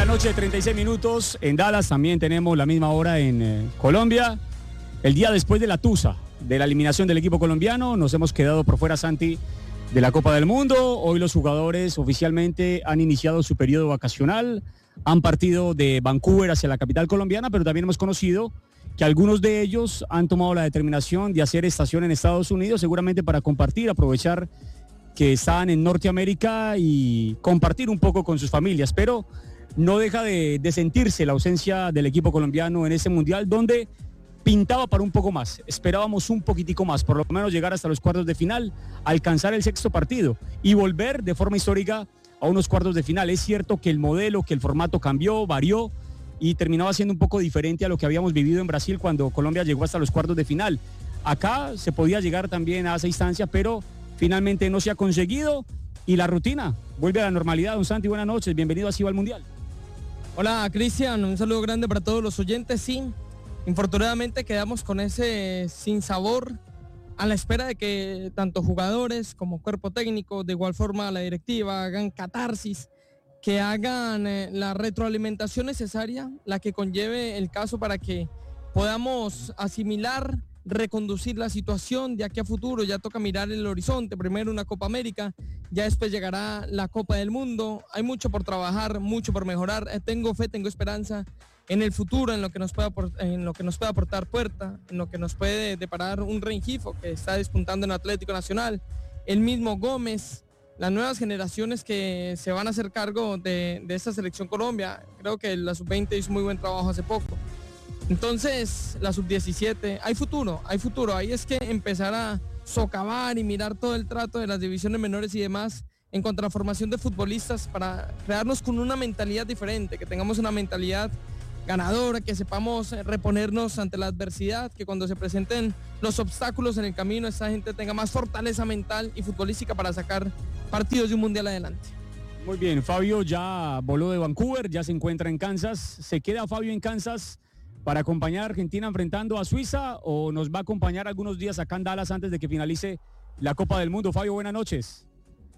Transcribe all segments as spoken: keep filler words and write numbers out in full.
la noche, treinta y seis minutos en Dallas. También tenemos la misma hora en eh, Colombia. El día después de la tusa, de la eliminación del equipo colombiano, nos hemos quedado por fuera, Santi, de la Copa del Mundo. Hoy los jugadores oficialmente han iniciado su periodo vacacional, han partido de Vancouver hacia la capital colombiana, pero también hemos conocido que algunos de ellos han tomado la determinación de hacer estación en Estados Unidos, seguramente para compartir, aprovechar que están en Norteamérica y compartir un poco con sus familias, pero no deja de, de sentirse la ausencia del equipo colombiano en ese mundial, donde pintaba para un poco más. Esperábamos un poquitico más, por lo menos llegar hasta los cuartos de final, alcanzar el sexto partido y volver de forma histórica a unos cuartos de final. Es cierto que el modelo, que el formato cambió, varió y terminaba siendo un poco diferente a lo que habíamos vivido en Brasil cuando Colombia llegó hasta los cuartos de final. Acá se podía llegar también a esa instancia, pero finalmente no se ha conseguido y la rutina vuelve a la normalidad. Don Santi, buenas noches, bienvenido así al Mundial. Hola Cristian, un saludo grande para todos los oyentes. Sí, infortunadamente quedamos con ese sinsabor a la espera de que tanto jugadores como cuerpo técnico, de igual forma la directiva, hagan catarsis, que hagan eh, la retroalimentación necesaria, la que conlleve el caso para que podamos asimilar, reconducir la situación de aquí a futuro. Ya toca mirar el horizonte, primero una Copa América, ya después llegará la Copa del Mundo. Hay mucho por trabajar, mucho por mejorar. Eh, tengo fe, tengo esperanza en el futuro, en lo que nos pueda en lo que nos pueda aportar Puerta, en lo que nos puede deparar un Rengifo que está despuntando en Atlético Nacional, el mismo Gómez, las nuevas generaciones que se van a hacer cargo de, de esta selección Colombia. Creo que la sub veinte hizo muy buen trabajo hace poco. Entonces, la sub diecisiete, hay futuro, hay futuro. Ahí es que empezar a socavar y mirar todo el trato de las divisiones menores y demás en cuanto a la formación de futbolistas para crearnos con una mentalidad diferente, que tengamos una mentalidad ganadora, que sepamos reponernos ante la adversidad, que cuando se presenten los obstáculos en el camino, esa gente tenga más fortaleza mental y futbolística para sacar partidos de un mundial adelante. Muy bien, Fabio ya voló de Vancouver, ya se encuentra en Kansas. ¿Se queda Fabio en Kansas para acompañar a Argentina enfrentando a Suiza o nos va a acompañar algunos días acá en Dallas antes de que finalice la Copa del Mundo? Fabio, buenas noches.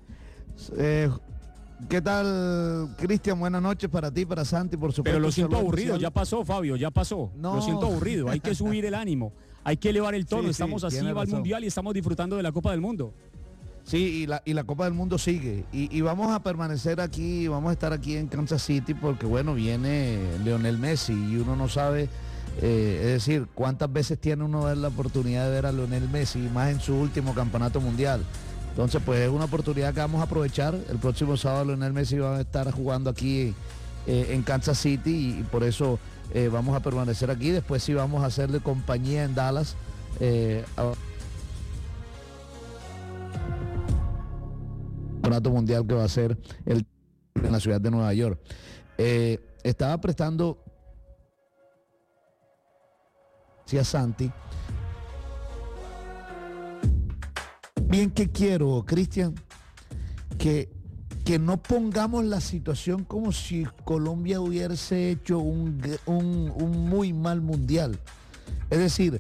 Eh, ¿Qué tal, Cristian? Buenas noches para ti, para Santi, por supuesto. Pero lo siento aburrido, ya pasó, Fabio, ya pasó. No. Lo siento aburrido, hay que subir el ánimo, hay que elevar el tono. Sí, estamos sí, así, va al Mundial y estamos disfrutando de la Copa del Mundo. Sí, y la, y la Copa del Mundo sigue. Y, y vamos a permanecer aquí, vamos a estar aquí en Kansas City porque, bueno, viene Lionel Messi y uno no sabe, eh, es decir, cuántas veces tiene uno ver la oportunidad de ver a Lionel Messi, más en su último campeonato mundial. Entonces, pues es una oportunidad que vamos a aprovechar. El próximo sábado Lionel Messi va a estar jugando aquí eh, en Kansas City y, y por eso eh, vamos a permanecer aquí. Después sí vamos a hacerle compañía en Dallas. Eh, a... campeonato mundial que va a ser el en la ciudad de Nueva York. Eh, estaba prestando sí, a Santi. Bien que quiero, Cristian, que, que no pongamos la situación como si Colombia hubiese hecho un, un, un muy mal mundial. Es decir,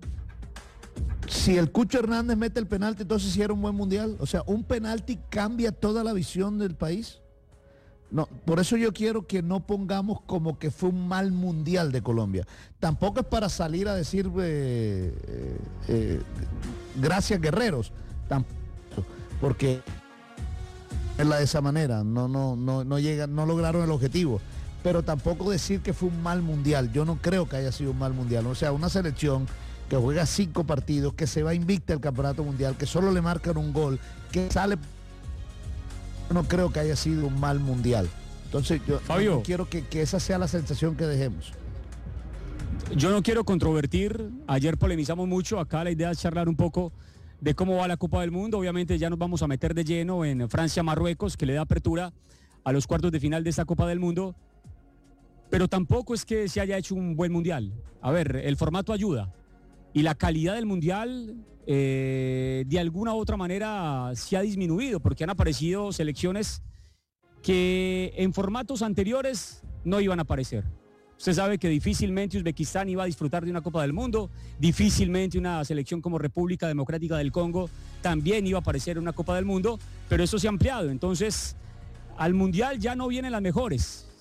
si el Cucho Hernández mete el penalti, entonces sí era un buen mundial. O sea, un penalti cambia toda la visión del país. No, por eso yo quiero que no pongamos como que fue un mal mundial de Colombia. Tampoco es para salir a decir eh, eh, eh, gracias guerreros, tampoco, porque es la de esa manera, no, no, no, no llegan, no lograron el objetivo. Pero tampoco decir que fue un mal mundial. Yo no creo que haya sido un mal mundial. O sea, una selección que juega cinco partidos, que se va invicta al campeonato mundial, que solo le marcan un gol, que sale. No creo que haya sido un mal mundial. Entonces yo Fabio, no quiero que, que esa sea la sensación que dejemos. Yo no quiero controvertir, ayer polemizamos mucho, acá la idea es charlar un poco de cómo va la Copa del Mundo. Obviamente ya nos vamos a meter de lleno en Francia-Marruecos, que le da apertura a los cuartos de final de esta Copa del Mundo, pero tampoco es que se haya hecho un buen mundial. A ver, el formato ayuda y la calidad del mundial eh, de alguna u otra manera se ha disminuido porque han aparecido selecciones que en formatos anteriores no iban a aparecer. Usted sabe que difícilmente Uzbekistán iba a disfrutar de una Copa del Mundo, difícilmente una selección como República Democrática del Congo también iba a aparecer en una Copa del Mundo, pero eso se ha ampliado. Entonces, al Mundial ya no vienen las mejores,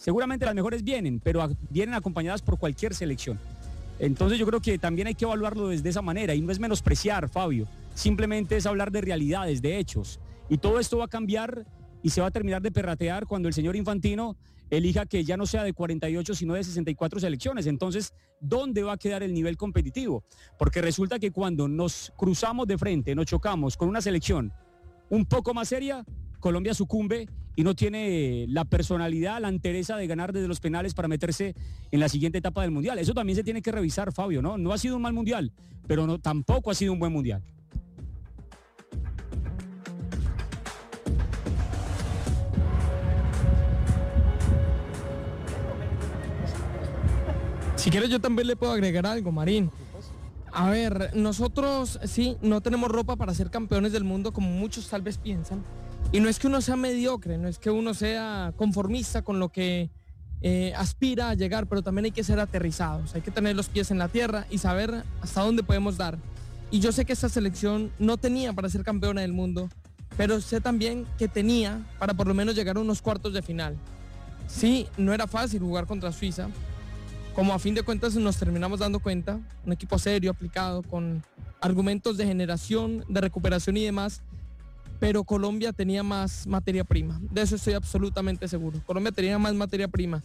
Seguramente las mejores vienen, pero a, vienen acompañadas por cualquier selección. Entonces yo creo que también hay que evaluarlo desde esa manera y no es menospreciar, Fabio, simplemente es hablar de realidades, de hechos. Y todo esto va a cambiar y se va a terminar de perratear cuando el señor Infantino elija que ya no sea de cuarenta y ocho sino de sesenta y cuatro selecciones. Entonces, ¿dónde va a quedar el nivel competitivo? Porque resulta que cuando nos cruzamos de frente, nos chocamos con una selección un poco más seria, Colombia sucumbe y no tiene la personalidad, la entereza de ganar desde los penales para meterse en la siguiente etapa del Mundial. Eso también se tiene que revisar, Fabio, ¿no? No ha sido un mal Mundial, pero no, tampoco ha sido un buen Mundial. Si quieres yo también le puedo agregar algo, Marín. A ver, nosotros sí, no tenemos ropa para ser campeones del mundo como muchos tal vez piensan. Y no es que uno sea mediocre, no es que uno sea conformista con lo que eh, aspira a llegar, pero también hay que ser aterrizados, hay que tener los pies en la tierra y saber hasta dónde podemos dar. Y yo sé que esta selección no tenía para ser campeona del mundo, pero sé también que tenía para por lo menos llegar a unos cuartos de final. Sí, no era fácil jugar contra Suiza, como a fin de cuentas nos terminamos dando cuenta, un equipo serio, aplicado, con argumentos de generación, de recuperación y demás, pero Colombia tenía más materia prima, de eso estoy absolutamente seguro. Colombia tenía más materia prima.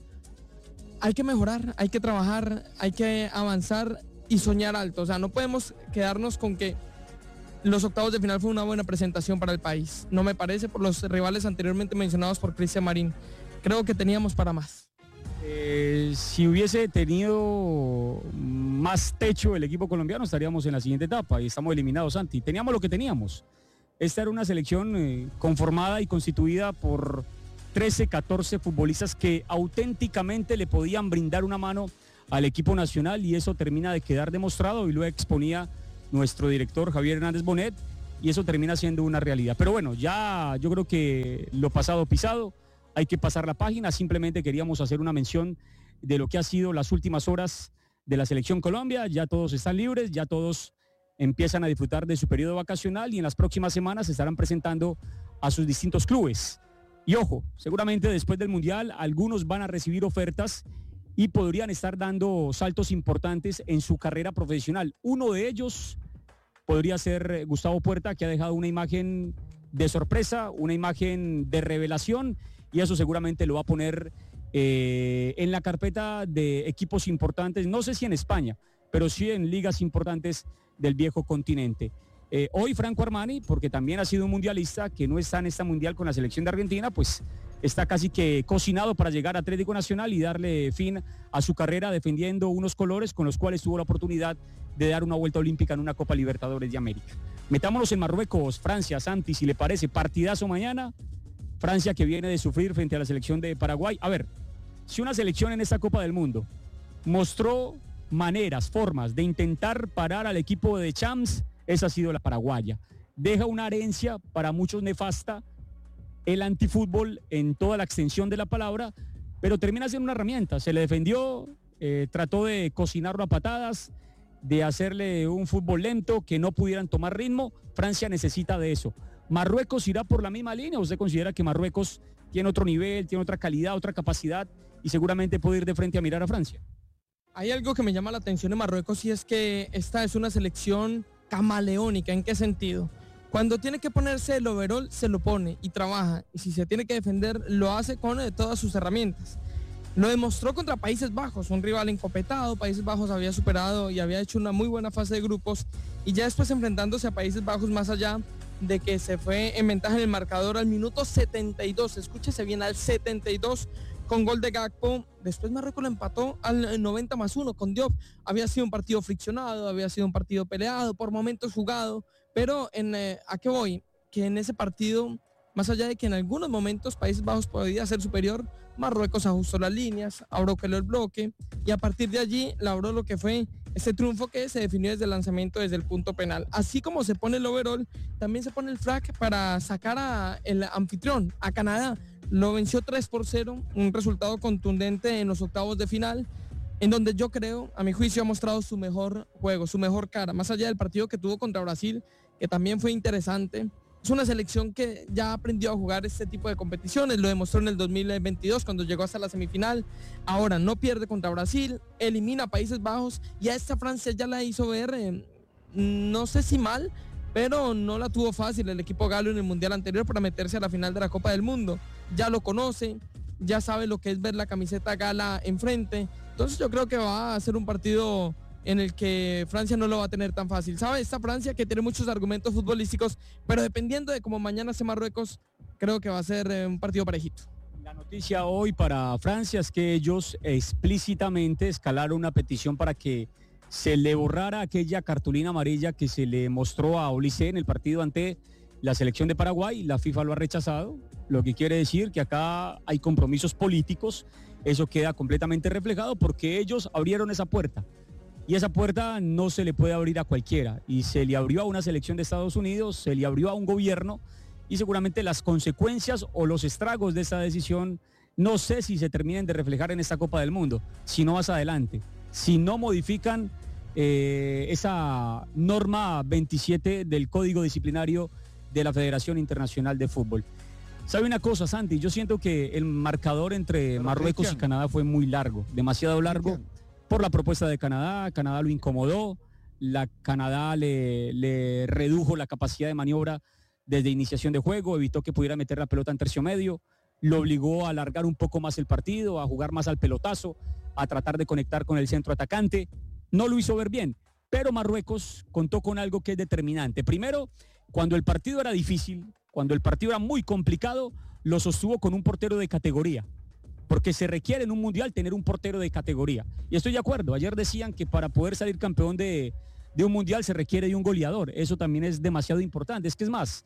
Hay que mejorar, hay que trabajar, hay que avanzar y soñar alto. O sea, no podemos quedarnos con que los octavos de final fue una buena presentación para el país. No me parece, por los rivales anteriormente mencionados por Cristian Marín. Creo que teníamos para más. Eh, si hubiese tenido más techo el equipo colombiano, estaríamos en la siguiente etapa y estamos eliminados, Santi. Teníamos lo que teníamos. Esta era una selección eh, conformada y constituida por trece, catorce futbolistas que auténticamente le podían brindar una mano al equipo nacional y eso termina de quedar demostrado y lo exponía nuestro director Javier Hernández Bonet y eso termina siendo una realidad. Pero bueno, ya yo creo que lo pasado pisado, hay que pasar la página, simplemente queríamos hacer una mención de lo que ha sido las últimas horas de la Selección Colombia, ya todos están libres, ya todos empiezan a disfrutar de su periodo vacacional y en las próximas semanas se estarán presentando a sus distintos clubes. Y ojo, seguramente después del Mundial algunos van a recibir ofertas y podrían estar dando saltos importantes en su carrera profesional. Uno de ellos podría ser Gustavo Puerta, que ha dejado una imagen de sorpresa, una imagen de revelación y eso seguramente lo va a poner eh, en la carpeta de equipos importantes, no sé si en España, pero sí en ligas importantes del viejo continente. Eh, hoy Franco Armani, porque también ha sido un mundialista que no está en esta mundial con la selección de Argentina, pues está casi que cocinado para llegar a Atlético Nacional y darle fin a su carrera defendiendo unos colores con los cuales tuvo la oportunidad de dar una vuelta olímpica en una Copa Libertadores de América. Metámonos en Marruecos, Francia, Santi, si le parece, partidazo mañana. Francia que viene de sufrir frente a la selección de Paraguay. A ver, si una selección en esta Copa del Mundo mostró maneras, formas de intentar parar al equipo de Champs, esa ha sido la paraguaya. Deja una herencia para muchos nefasta, el antifútbol en toda la extensión de la palabra, pero termina siendo una herramienta. Se le defendió, eh, trató de cocinarlo a patadas, de hacerle un fútbol lento, que no pudieran tomar ritmo. Francia necesita de eso. ¿Marruecos irá por la misma línea? ¿Usted considera que Marruecos tiene otro nivel, tiene otra calidad, otra capacidad y seguramente puede ir de frente a mirar a Francia? Hay algo que me llama la atención en Marruecos y es que esta es una selección camaleónica. ¿En qué sentido? Cuando tiene que ponerse el overall, se lo pone y trabaja. Y si se tiene que defender, lo hace con eh, todas sus herramientas. Lo demostró contra Países Bajos, un rival encopetado. Países Bajos había superado y había hecho una muy buena fase de grupos. Y ya después enfrentándose a Países Bajos, más allá de que se fue en ventaja en el marcador al minuto setenta y dos. Escúchese bien, al setenta y dos con gol de Gakpo. Después Marruecos lo empató al noventa más uno con Diop. Había sido un partido friccionado, había sido un partido peleado, por momentos jugado. Pero en, eh, ¿a qué voy? Que en ese partido, más allá de que en algunos momentos Países Bajos podía ser superior, Marruecos ajustó las líneas, abroqueló el bloque y a partir de allí logró lo que fue este triunfo que se definió desde el lanzamiento, desde el punto penal. Así como se pone el overall, también se pone el flag para sacar al anfitrión, a Canadá. Lo venció tres por cero, un resultado contundente en los octavos de final, en donde yo creo, a mi juicio, ha mostrado su mejor juego, su mejor cara. Más allá del partido que tuvo contra Brasil, que también fue interesante, Es una selección que ya aprendió a jugar este tipo de competiciones, lo demostró en el dos mil veintidós cuando llegó hasta la semifinal. Ahora no pierde contra Brasil, elimina a Países Bajos y a esta Francia ya la hizo ver, eh, no sé si mal, pero no la tuvo fácil el equipo galo en el Mundial anterior para meterse a la final de la Copa del Mundo. Ya lo conoce, ya sabe lo que es ver la camiseta gala enfrente. Entonces yo creo que va a ser un partido en el que Francia no lo va a tener tan fácil. ¿Sabe? Esta Francia que tiene muchos argumentos futbolísticos, pero dependiendo de cómo mañana se Marruecos, creo que va a ser eh, un partido parejito. La noticia hoy para Francia es que ellos explícitamente escalaron una petición para que se le borrara aquella cartulina amarilla que se le mostró a Olise en el partido ante la selección de Paraguay. La FIFA lo ha rechazado, lo que quiere decir que acá hay compromisos políticos. Eso queda completamente reflejado porque ellos abrieron esa puerta. Y esa puerta no se le puede abrir a cualquiera. Y se le abrió a una selección de Estados Unidos, se le abrió a un gobierno y seguramente las consecuencias o los estragos de esa decisión no sé si se terminen de reflejar en esta Copa del Mundo, si no más adelante. Si no modifican eh, esa norma veintisiete del Código Disciplinario de la Federación Internacional de Fútbol. ¿Sabe una cosa, Santi? Yo siento que el marcador entre Pero Marruecos Cristian. y Canadá fue muy largo, demasiado largo. Cristian. Por la propuesta de Canadá, Canadá lo incomodó, la Canadá le, le redujo la capacidad de maniobra desde iniciación de juego, evitó que pudiera meter la pelota en tercio medio, lo obligó a alargar un poco más el partido, a jugar más al pelotazo, a tratar de conectar con el centro atacante. No lo hizo ver bien, pero Marruecos contó con algo que es determinante. Primero, cuando el partido era difícil, cuando el partido era muy complicado, lo sostuvo con un portero de categoría. Porque se requiere en un mundial tener un portero de categoría. Y estoy de acuerdo, ayer decían que para poder salir campeón de, de un mundial se requiere de un goleador. Eso también es demasiado importante. Es que es más,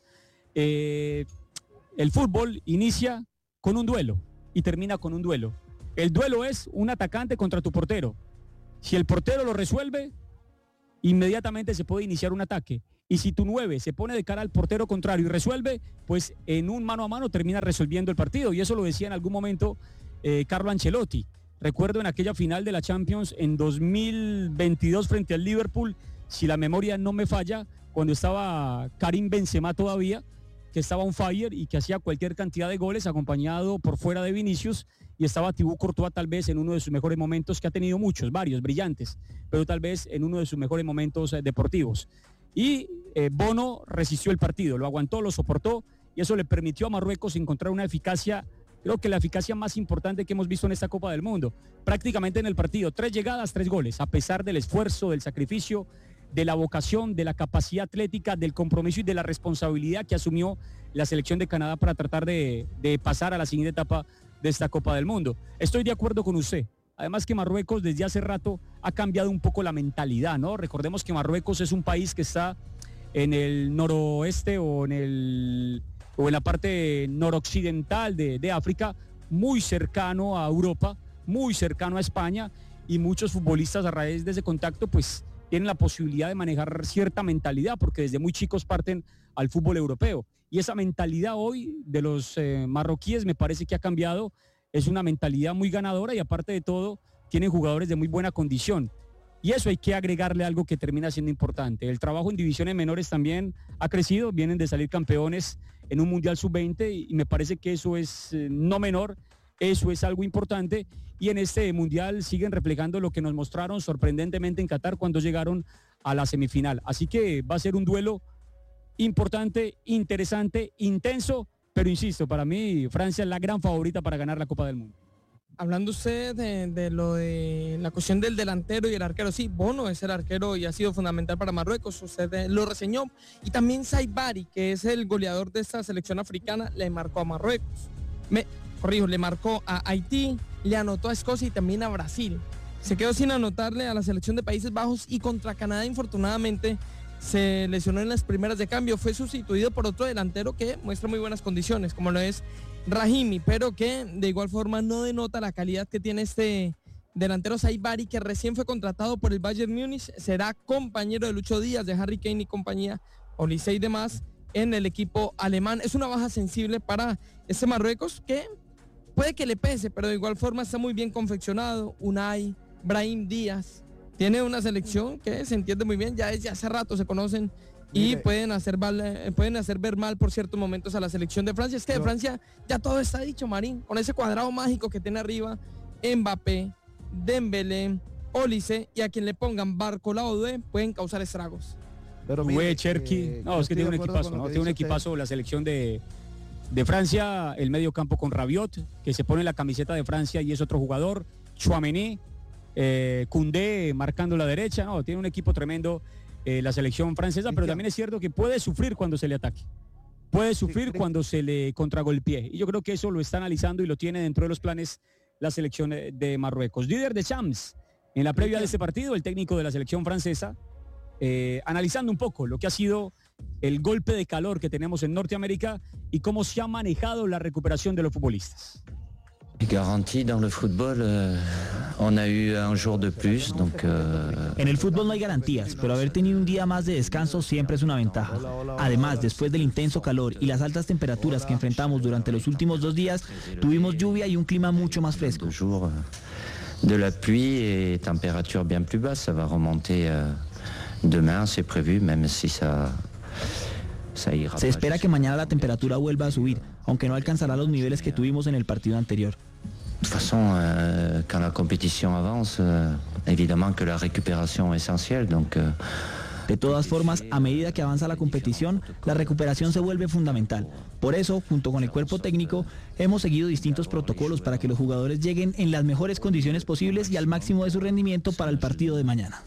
eh, el fútbol inicia con un duelo y termina con un duelo. El duelo es un atacante contra tu portero. Si el portero lo resuelve, inmediatamente se puede iniciar un ataque. Y si tu nueve se pone de cara al portero contrario y resuelve, pues en un mano a mano termina resolviendo el partido. Y eso lo decía en algún momento Eh, Carlo Ancelotti. Recuerdo en aquella final de la Champions en dos mil veintidós frente al Liverpool, si la memoria no me falla, cuando estaba Karim Benzema todavía, que estaba on fire y que hacía cualquier cantidad de goles acompañado por fuera de Vinicius, y estaba Thibaut Courtois tal vez en uno de sus mejores momentos, que ha tenido muchos, varios, brillantes, pero tal vez en uno de sus mejores momentos eh, deportivos. Y eh, Bono resistió el partido, lo aguantó, lo soportó, y eso le permitió a Marruecos encontrar una eficacia. Creo que la eficacia más importante que hemos visto en esta Copa del Mundo. Prácticamente en el partido, tres llegadas, tres goles, a pesar del esfuerzo, del sacrificio, de la vocación, de la capacidad atlética, del compromiso y de la responsabilidad que asumió la selección de Canadá para tratar de, de pasar a la siguiente etapa de esta Copa del Mundo. Estoy de acuerdo con usted. Además que Marruecos desde hace rato ha cambiado un poco la mentalidad, ¿no? Recordemos que Marruecos es un país que está en el noroeste o en el... o en la parte noroccidental de, de África, muy cercano a Europa, muy cercano a España, y muchos futbolistas a raíz de ese contacto pues tienen la posibilidad de manejar cierta mentalidad, porque desde muy chicos parten al fútbol europeo. Y esa mentalidad hoy de los eh, marroquíes me parece que ha cambiado, es una mentalidad muy ganadora y aparte de todo tienen jugadores de muy buena condición. Y eso hay que agregarle algo que termina siendo importante. El trabajo en divisiones menores también ha crecido, vienen de salir campeones en un Mundial sub veinte y me parece que eso es eh, no menor, eso es algo importante y en este Mundial siguen reflejando lo que nos mostraron sorprendentemente en Qatar cuando llegaron a la semifinal. Así que va a ser un duelo importante, interesante, intenso, pero insisto, para mí Francia es la gran favorita para ganar la Copa del Mundo. Hablando usted de, de lo de la cuestión del delantero y el arquero, sí, Bono es el arquero y ha sido fundamental para Marruecos, usted eh, lo reseñó, y también Saïd Barry, que es el goleador de esta selección africana, le marcó a Marruecos, me, corrijo, le marcó a Haití, le anotó a Escocia y también a Brasil, se quedó sin anotarle a la selección de Países Bajos y contra Canadá infortunadamente se lesionó en las primeras de cambio, fue sustituido por otro delantero que muestra muy buenas condiciones, como lo es Rahimi, pero que de igual forma no denota la calidad que tiene este delantero Saïd Barry, que recién fue contratado por el Bayern Múnich, será compañero de Lucho Díaz, de Harry Kane y compañía, Olise y demás, en el equipo alemán. Es una baja sensible para este Marruecos que puede que le pese, pero de igual forma está muy bien confeccionado. Unai, Brahim Díaz, tiene una selección que se entiende muy bien, ya desde hace rato se conocen y Mire, pueden hacer, mal, pueden hacer ver mal por ciertos momentos a la selección de Francia. Es que de Pero- Francia ya todo está dicho, Marín, con ese cuadrado mágico que tiene arriba, Mbappé, Dembélé, Olise, y a quien le pongan Barcola o Doué pueden causar estragos. pero Güey, mire, Cherky. eh, No, yo es que estoy tiene un de acuerdo equipazo, con lo ¿no? que Tiene un dice usted. equipazo la selección de, de Francia, el medio campo con Rabiot, que se pone la camiseta de Francia y es otro jugador, Tchouaméni, eh, Koundé marcando la derecha, no, tiene un equipo tremendo eh, la selección francesa, pero Cristian. también es cierto que puede sufrir cuando se le ataque. Puede sufrir Cristian. cuando se le contragolpee. Y yo creo que eso lo está analizando y lo tiene dentro de los planes la selección de Marruecos. Didier Deschamps, en la previa de este partido, el técnico de la selección francesa, eh, analizando un poco lo que ha sido el golpe de calor que tenemos en Norteamérica y cómo se ha manejado la recuperación de los futbolistas. Garantie dans le football, euh, on a eu un jour de plus, donc euh, En el fútbol no hay garantías, pero haber tenido un día más de descanso siempre es una ventaja. Además, después del intenso calor y las altas temperaturas que enfrentamos durante los últimos dos días, tuvimos lluvia y un clima mucho más fresco. deux jours euh, de la pluie et température bien plus basse, ça va remonter euh, demain, c'est prévu, même si ça, ça ira. Se pas espera que mañana la temperatura vuelva a subir, aunque no alcanzará los niveles que tuvimos en el partido anterior. De toute façon, euh, quand la compétition avance, euh, évidemment que la récupération est essentielle, donc euh, De todas formas, a medida que avanza la competición, la recuperación se vuelve fundamental. Por eso, junto con el cuerpo técnico, hemos seguido distintos protocolos para que los jugadores lleguen en las mejores condiciones posibles y al máximo de su rendimiento para el partido de mañana.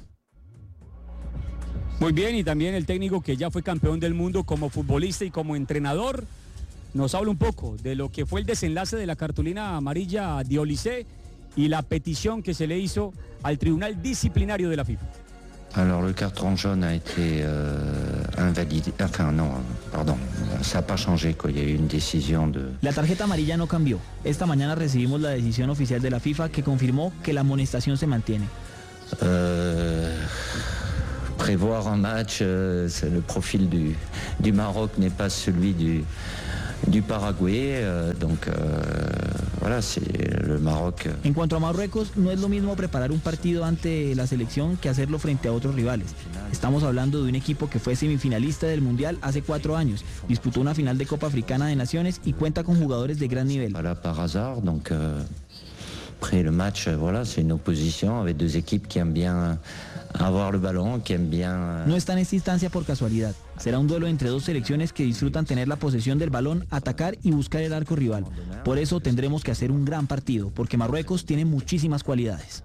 Muy bien, y también el técnico que ya fue campeón del mundo como futbolista y como entrenador, nos habla un poco de lo que fue el desenlace de la cartulina amarilla de Olise y la petición que se le hizo al Tribunal Disciplinario de la FIFA. alors le carton jaune a été euh, invalidé, enfin non, pardon, ça n'a pas changé, quoi. Il y a eu une décision de... La tarjeta amarilla no cambió. Esta mañana recibimos la decisión oficial de la FIFA que confirmó que la amonestación se mantiene. Euh, prévoir un match, euh, c'est le profil du, du Maroc n'est pas celui du, du Paraguay, euh, donc euh, voilà, c'est le Maroc. En cuanto a Marruecos, no es lo mismo preparar un partido ante la selección que hacerlo frente a otros rivales. Estamos hablando de un equipo que fue semifinalista del Mundial hace cuatro años, disputó una final de Copa Africana de Naciones y cuenta con jugadores de gran nivel. Voilà, par hasard, donc euh, après le match, euh, voilà, c'est une opposition avec deux équipes qui aiment bien avoir le ballon, qui aiment bien... euh, No está en esta instancia por casualidad. Será un duelo entre dos selecciones que disfrutan tener la posesión del balón, atacar y buscar el arco rival. Por eso tendremos que hacer un gran partido, porque Marruecos tiene muchísimas cualidades.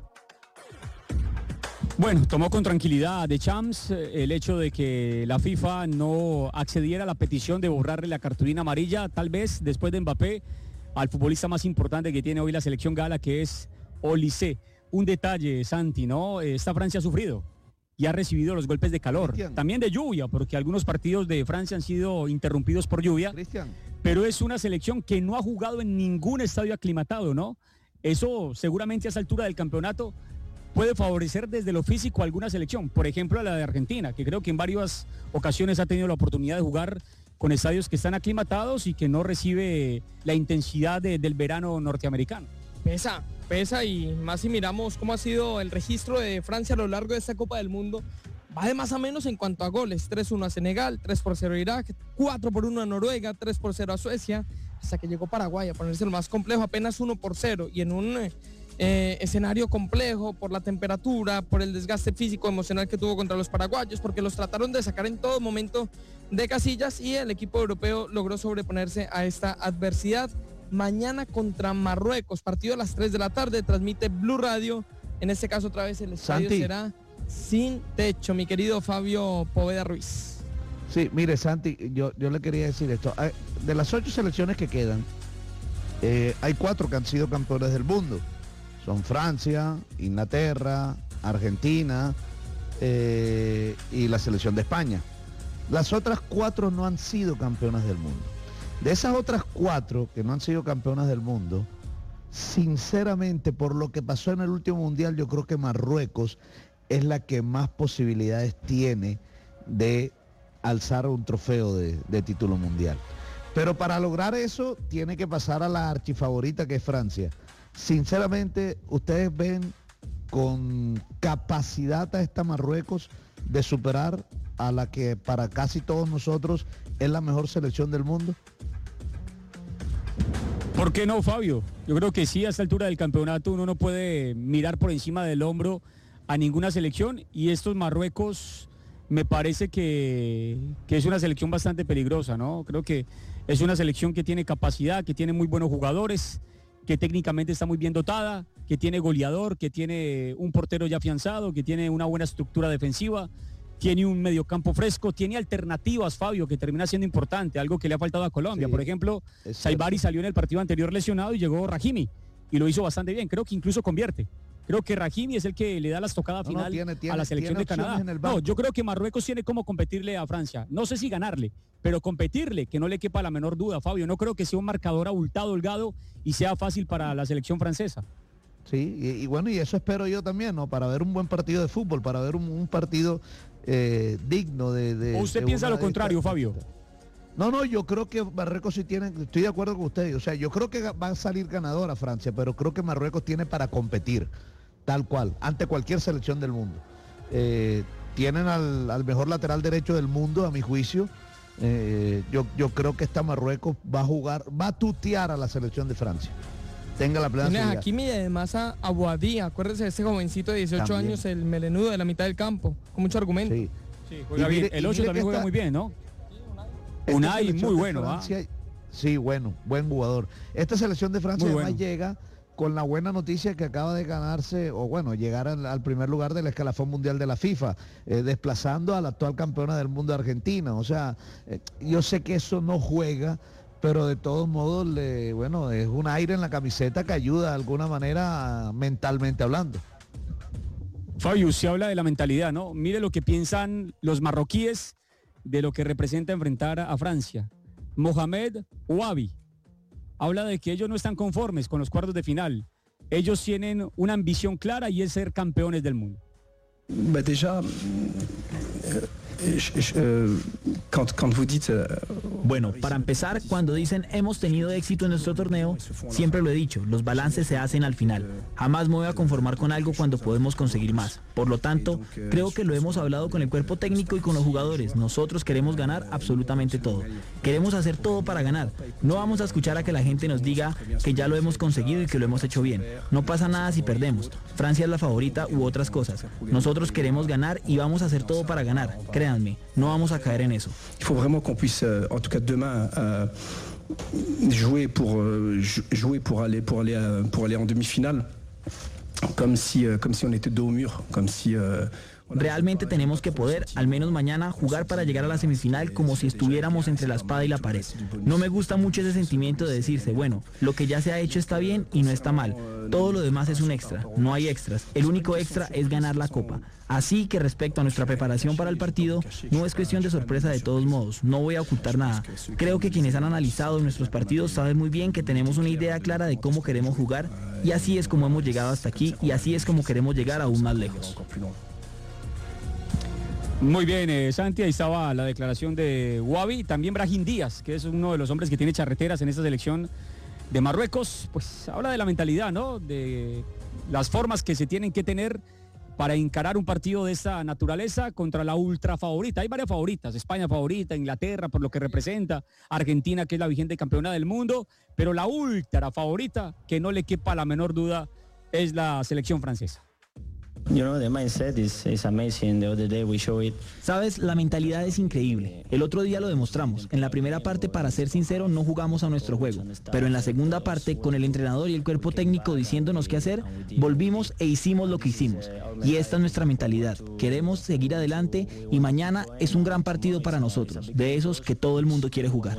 Bueno, tomó con tranquilidad de Champs el hecho de que la FIFA no accediera a la petición de borrarle la cartulina amarilla, tal vez después de Mbappé, al futbolista más importante que tiene hoy la selección gala, que es Olise. Un detalle, Santi, ¿no? Esta Francia ha sufrido y ha recibido los golpes de calor, Cristian. también de lluvia, porque algunos partidos de Francia han sido interrumpidos por lluvia, Cristian, pero es una selección que no ha jugado en ningún estadio aclimatado, ¿no? Eso seguramente a esa altura del campeonato puede favorecer desde lo físico a alguna selección, por ejemplo a la de Argentina, que creo que en varias ocasiones ha tenido la oportunidad de jugar con estadios que están aclimatados y que no recibe la intensidad de- del verano norteamericano. Pesa, pesa, y más si miramos cómo ha sido el registro de Francia a lo largo de esta Copa del Mundo, va de más a menos en cuanto a goles. tres uno a Senegal, tres por cero a Irak, cuatro por uno a Noruega, tres por cero a Suecia, hasta que llegó Paraguay a ponerse lo más complejo, apenas uno por cero, y en un eh, escenario complejo por la temperatura, por el desgaste físico emocional que tuvo contra los paraguayos, porque los trataron de sacar en todo momento de casillas, y el equipo europeo logró sobreponerse a esta adversidad. Mañana contra Marruecos, partido a las tres de la tarde, transmite Blue Radio. En este caso otra vez el estadio Santi. será sin techo, mi querido Fabio Poveda Ruiz. sí, mire Santi, yo, yo le quería decir esto. Hay- De las ocho selecciones que quedan, eh, hay cuatro que han sido campeones del mundo. Son Francia, Inglaterra, Argentina eh, y la selección de España. Las otras cuatro no han sido campeonas del mundo. De esas otras cuatro que no han sido campeonas del mundo, sinceramente, por lo que pasó en el último mundial, yo creo que Marruecos es la que más posibilidades tiene de alzar un trofeo de, de título mundial. Pero para lograr eso, tiene que pasar a la archifavorita, que es Francia. Sinceramente, ustedes ven con capacidad a esta Marruecos de superar a la que para casi todos nosotros es la mejor selección del mundo? ¿Por qué no, Fabio? Yo creo que sí, a esta altura del campeonato uno no puede mirar por encima del hombro a ninguna selección, y estos Marruecos me parece que, que es una selección bastante peligrosa, ¿no? Creo que es una selección que tiene capacidad, que tiene muy buenos jugadores, que técnicamente está muy bien dotada, que tiene goleador, que tiene un portero ya afianzado, que tiene una buena estructura defensiva, tiene un mediocampo fresco, tiene alternativas, Fabio, que termina siendo importante, algo que le ha faltado a Colombia. Sí, por ejemplo, Saibari salió en el partido anterior lesionado y llegó Rahimi y lo hizo bastante bien, creo que incluso convierte. Creo que Rahimi es el que le da la estocada final no, no, tiene, tiene, a la selección de Canadá. No, yo creo que Marruecos tiene como competirle a Francia. No sé si ganarle, pero competirle, que no le quepa la menor duda, Fabio. No creo que sea un marcador abultado, holgado y sea fácil para la selección francesa. Sí, y, y bueno, y eso espero yo también, ¿no? Para ver un buen partido de fútbol, para ver un, un partido eh, digno de... de ¿O usted de piensa lo contrario, esta, Fabio? No, no, yo creo que Marruecos sí tiene, estoy de acuerdo con usted, o sea, yo creo que va a salir ganadora Francia, pero creo que Marruecos tiene para competir. Tal cual, ante cualquier selección del mundo. Eh, tienen al, al mejor lateral derecho del mundo, a mi juicio. Eh, yo, yo creo que esta Marruecos va a jugar, va a tutear a la selección de Francia. Tenga la plena seguridad. Hakimi y además a Abouadi, acuérdese de ese jovencito de dieciocho también. Años, el melenudo de la mitad del campo, con mucho argumento. Sí, sí juega bien. Mire, el ocho también juega está, muy bien, ¿no? Unai, muy bueno. Francia, ¿ah? Sí, bueno, buen jugador. Esta selección de Francia además bueno. llega con la buena noticia que acaba de ganarse, o bueno, llegar al, al primer lugar del escalafón mundial de la FIFA, eh, desplazando a la actual campeona del mundo, Argentina. O sea, eh, yo sé que eso no juega, pero de todos modos, le, bueno, es un aire en la camiseta que ayuda de alguna manera mentalmente hablando. Fabio, se habla de la mentalidad, ¿no? Mire lo que piensan los marroquíes de lo que representa enfrentar a Francia. Mohamed Ouabi habla de que ellos no están conformes con los cuartos de final. Ellos tienen una ambición clara y es ser campeones del mundo. Bah déjà, quand, quand vous dites, bueno, para empezar, cuando dicen hemos tenido éxito en nuestro torneo, siempre lo he dicho, los balances se hacen al final. Jamás me voy a conformar con algo cuando podemos conseguir más. Por lo tanto, creo que lo hemos hablado con el cuerpo técnico y con los jugadores. Nosotros queremos ganar absolutamente todo. Queremos hacer todo para ganar. No vamos a escuchar a que la gente nos diga que ya lo hemos conseguido y que lo hemos hecho bien. No pasa nada si perdemos. Francia es la favorita u otras cosas. Nosotros queremos ganar y vamos a hacer todo para ganar. Créanme, no vamos a caer en eso. Il faut vraiment qu'on puisse, euh, en tout cas demain, euh, jouer pour euh, jouer pour aller pour aller euh, pour aller en demi-finale, comme si euh, comme si on était dos au mur, comme si euh, Realmente tenemos que poder, al menos mañana, jugar para llegar a la semifinal como si estuviéramos entre la espada y la pared. No me gusta mucho ese sentimiento de decirse, bueno, lo que ya se ha hecho está bien y no está mal. Todo lo demás es un extra, no hay extras. El único extra es ganar la copa. Así que respecto a nuestra preparación para el partido, no es cuestión de sorpresa de todos modos, no voy a ocultar nada. Creo que quienes han analizado nuestros partidos saben muy bien que tenemos una idea clara de cómo queremos jugar y así es como hemos llegado hasta aquí y así es como queremos llegar aún más lejos. Muy bien, eh, Santi, ahí estaba la declaración de Ouabi, también Brahim Díaz, que es uno de los hombres que tiene charreteras en esta selección de Marruecos, pues habla de la mentalidad, ¿no? De las formas que se tienen que tener para encarar un partido de esta naturaleza contra la ultra favorita. Hay varias favoritas, España favorita, Inglaterra por lo que representa, Argentina que es la vigente campeona del mundo, pero la ultra favorita, que no le quepa la menor duda, es la selección francesa. You know, the mindset is, is amazing. The other day we show it. Sabes, la mentalidad es increíble. El otro día lo demostramos. En la primera parte, para ser sincero, no jugamos a nuestro juego. Pero en la segunda parte, con el entrenador y el cuerpo técnico diciéndonos qué hacer, volvimos e hicimos lo que hicimos. Y esta es nuestra mentalidad. Queremos seguir adelante y mañana es un gran partido para nosotros. De esos que todo el mundo quiere jugar.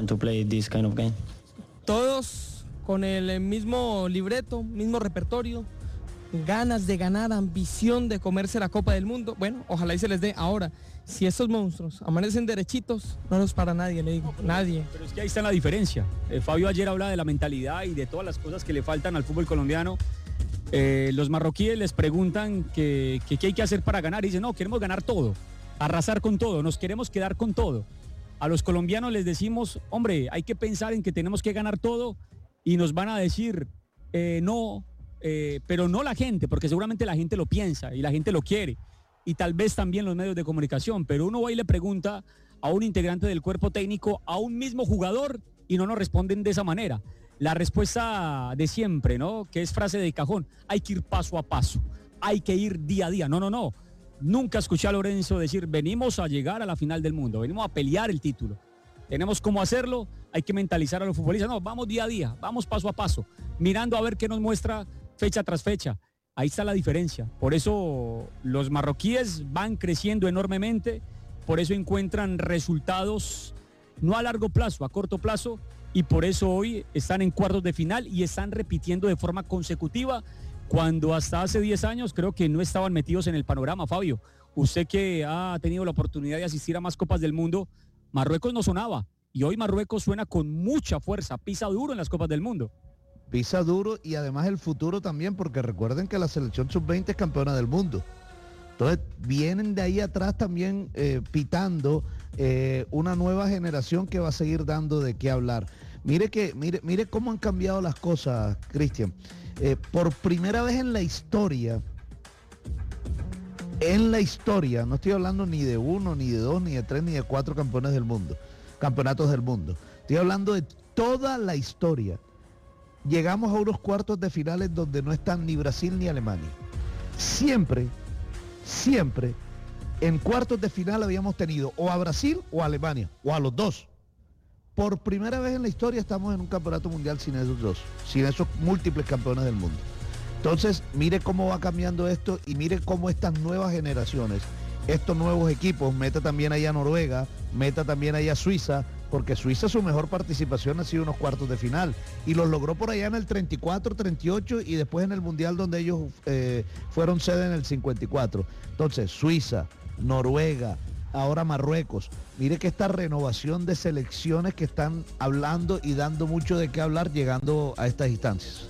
Todos con el mismo libreto, mismo repertorio. Ganas de ganar, ambición de comerse la Copa del Mundo. Bueno, ojalá y se les dé. Ahora, si estos monstruos amanecen derechitos, no los para nadie, le digo, nadie. Pero es que ahí está la diferencia. Eh, Fabio ayer hablaba de la mentalidad y de todas las cosas que le faltan al fútbol colombiano. Eh, los marroquíes les preguntan que, que qué hay que hacer para ganar y dicen, no, queremos ganar todo, arrasar con todo, nos queremos quedar con todo. A los colombianos les decimos, hombre, hay que pensar en que tenemos que ganar todo y nos van a decir, eh, no, Eh, pero no la gente, porque seguramente la gente lo piensa y la gente lo quiere. y tal vez también los medios de comunicación, pero uno va y le pregunta a un integrante del cuerpo técnico, a un mismo jugador, y no nos responden de esa manera. La respuesta de siempre, ¿no? Que es frase de cajón, hay que ir paso a paso, hay que ir día a día. No, no, no. Nunca escuché a Lorenzo decir, venimos a llegar a la final del mundo, venimos a pelear el título. Tenemos cómo hacerlo, hay que mentalizar a los futbolistas. No, vamos día a día, vamos paso a paso, mirando a ver qué nos muestra fecha tras fecha. Ahí está la diferencia. Por eso los marroquíes van creciendo enormemente, por eso encuentran resultados no a largo plazo, a corto plazo, y por eso hoy están en cuartos de final y están repitiendo de forma consecutiva, cuando hasta hace diez años creo que no estaban metidos en el panorama. Fabio, usted que ha tenido la oportunidad de asistir a más Copas del Mundo, Marruecos no sonaba, y hoy Marruecos suena con mucha fuerza, pisa duro en las Copas del Mundo. Pisa duro, y además el futuro también, porque recuerden que la selección sub veinte es campeona del mundo. Entonces vienen de ahí atrás también eh, pitando eh, una nueva generación que va a seguir dando de qué hablar. Mire que, mire, mire cómo han cambiado las cosas, Cristian. Eh, por primera vez en la historia, en la historia, no estoy hablando ni de uno, ni de dos, ni de tres, ni de cuatro campeones del mundo, campeonatos del mundo. Estoy hablando de toda la historia. Llegamos a unos cuartos de finales donde no están ni Brasil ni Alemania. Siempre, siempre, en cuartos de final habíamos tenido o a Brasil o a Alemania, o a los dos. Por primera vez en la historia estamos en un campeonato mundial sin esos dos, sin esos múltiples campeones del mundo. Entonces, mire cómo va cambiando esto, y mire cómo estas nuevas generaciones, estos nuevos equipos, meta también ahí a Noruega, meta también ahí a Suiza, porque Suiza su mejor participación ha sido unos cuartos de final, y los logró por allá en el treinta y cuatro, treinta y ocho, y después en el Mundial donde ellos eh, fueron sede en el cincuenta y cuatro. Entonces, Suiza, Noruega, ahora Marruecos. Mire que esta renovación de selecciones que están hablando y dando mucho de qué hablar llegando a estas instancias.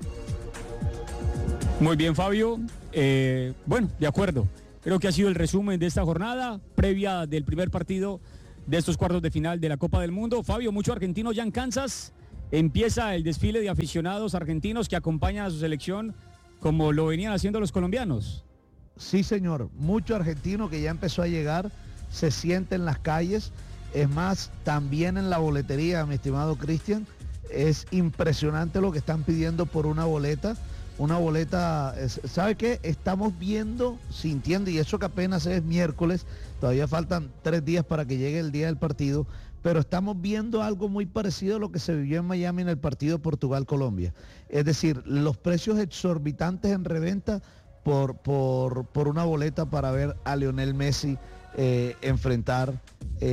Muy bien, Fabio. Eh, bueno, de acuerdo. Creo que ha sido el resumen de esta jornada previa del primer partido de estos cuartos de final de la Copa del Mundo. Fabio, mucho argentino ya en Kansas. Empieza el desfile de aficionados argentinos que acompañan a su selección como lo venían haciendo los colombianos. Sí, señor. Mucho argentino que ya empezó a llegar, se siente en las calles. Es más, también en la boletería, mi estimado Cristian, es impresionante lo que están pidiendo por una boleta. Una boleta, ¿sabe qué? Estamos viendo, sintiendo, y eso que apenas es miércoles, todavía faltan tres días para que llegue el día del partido, pero estamos viendo algo muy parecido a lo que se vivió en Miami en el partido Portugal-Colombia. Es decir, los precios exorbitantes en reventa por, por, por una boleta para ver a Lionel Messi eh, enfrentar